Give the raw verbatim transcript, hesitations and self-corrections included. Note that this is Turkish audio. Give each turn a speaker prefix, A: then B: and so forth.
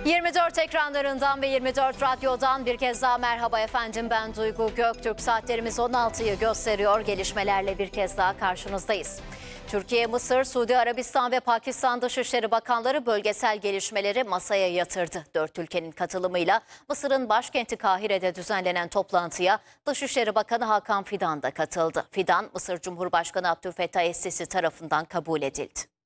A: yirmi dört ekranlarından ve yirmi dört radyodan bir kez daha merhaba efendim, ben Duygu Göktürk. Saatlerimiz on altıyı gösteriyor. Gelişmelerle bir kez daha karşınızdayız. Türkiye, Mısır, Suudi Arabistan ve Pakistan Dışişleri Bakanları bölgesel gelişmeleri masaya yatırdı. Dört ülkenin katılımıyla Mısır'ın başkenti Kahire'de düzenlenen toplantıya Dışişleri Bakanı Hakan Fidan da katıldı. Fidan, Mısır Cumhurbaşkanı Abdülfettah Es-Sisi tarafından kabul edildi.